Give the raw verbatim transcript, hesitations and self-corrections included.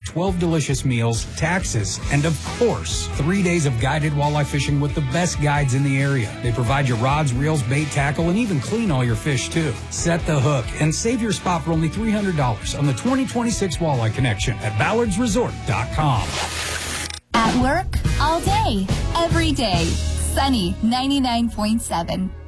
twelve delicious meals, taxes, and of course, three days of guided walleye fishing with the best guides in the area. They provide you rods, reels, bait, tackle, and even clean all your fish too. Set the hook and save your spot for only three hundred dollars on the twenty twenty-six Walleye Connection at ballards resort dot com. At work, all day, every day. Sunny ninety-nine point seven.